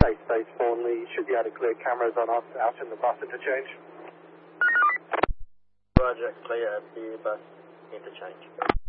Stage 4 Lee, should be able to clear cameras on us out in the bus interchange. Roger, clear at the bus interchange.